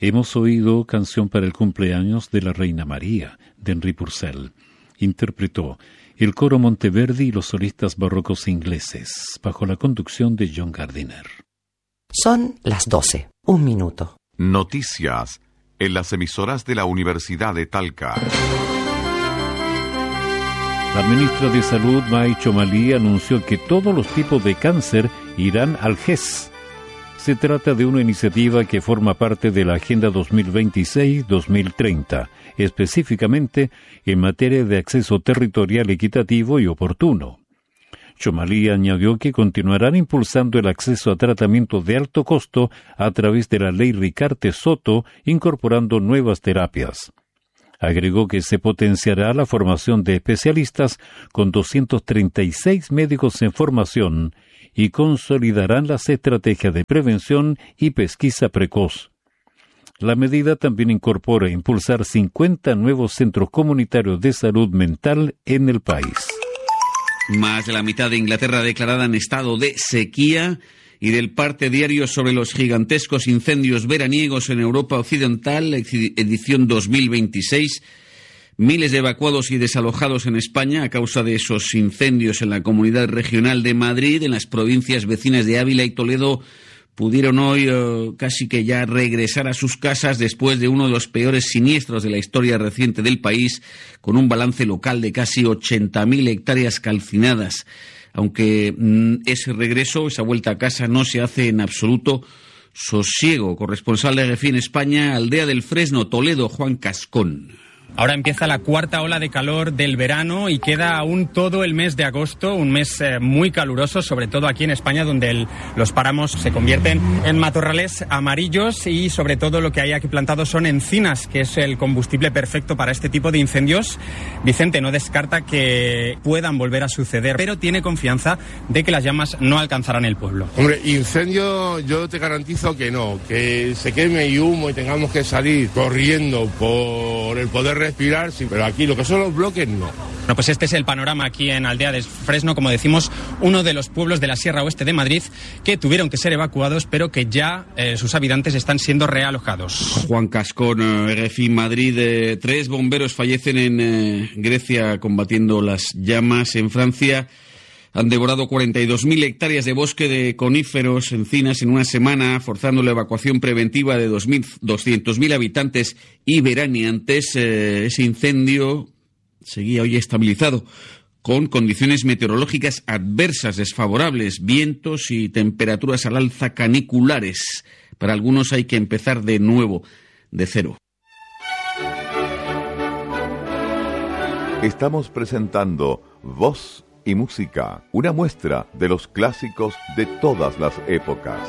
Hemos oído Canción para el cumpleaños de la Reina María, de Henry Purcell. Interpretó el coro Monteverdi y los solistas barrocos ingleses, bajo la conducción de John Gardiner. Son las 12, 1 minuto. Noticias en las emisoras de la Universidad de Talca. La ministra de Salud, May Chomali, anunció que todos los tipos de cáncer irán al GES. Se trata de una iniciativa que forma parte de la Agenda 2026-2030, específicamente en materia de acceso territorial equitativo y oportuno. Chomali añadió que continuarán impulsando el acceso a tratamientos de alto costo a través de la ley Ricarte-Soto, incorporando nuevas terapias. Agregó que se potenciará la formación de especialistas con 236 médicos en formación y consolidarán las estrategias de prevención y pesquisa precoz. La medida también incorpora impulsar 50 nuevos centros comunitarios de salud mental en el país. Más de la mitad de Inglaterra declarada en estado de sequía, y del parte diario sobre los gigantescos incendios veraniegos en Europa Occidental, edición 2026. Miles de evacuados y desalojados en España a causa de esos incendios en la Comunidad Regional de Madrid. En las provincias vecinas de Ávila y Toledo pudieron hoy casi que ya regresar a sus casas después de uno de los peores siniestros de la historia reciente del país, con un balance local de casi 80.000 hectáreas calcinadas. Aunque ese regreso, esa vuelta a casa, no se hace en absoluto sosiego. Corresponsal de RFI en España, Aldea del Fresno, Toledo, Juan Cascón. Ahora empieza la cuarta ola de calor del verano y queda aún todo el mes de agosto, un mes muy caluroso, sobre todo aquí en España, donde los páramos se convierten en matorrales amarillos y sobre todo lo que hay aquí plantado son encinas, que es el combustible perfecto para este tipo de incendios. Vicente no descarta que puedan volver a suceder, pero tiene confianza de que las llamas no alcanzarán el pueblo. Hombre, incendio yo te garantizo que no, que se queme y humo y tengamos que salir corriendo por el poder respirar, sí, pero aquí lo que son los bloques no. Bueno, pues este es el panorama aquí en Aldea del Fresno, como decimos, uno de los pueblos de la Sierra Oeste de Madrid que tuvieron que ser evacuados, pero que ya sus habitantes están siendo realojados. Juan Cascón, RFI Madrid. 3 bomberos fallecen en Grecia combatiendo las llamas. En Francia han devorado 42.000 hectáreas de bosque de coníferos, encinas, en una semana, forzando la evacuación preventiva de 200.000 habitantes y veraneantes. Ese incendio seguía hoy estabilizado, con condiciones meteorológicas adversas, desfavorables, vientos y temperaturas al alza caniculares. Para algunos hay que empezar de nuevo, de cero. Estamos presentando Voz y Música, una muestra de los clásicos de todas las épocas.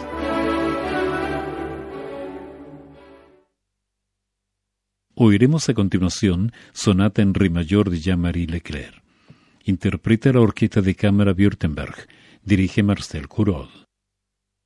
Oiremos a continuación Sonata en Re mayor de Jean-Marie Leclerc. Interpreta la Orquesta de Cámara Württemberg. Dirige Marcel Courol.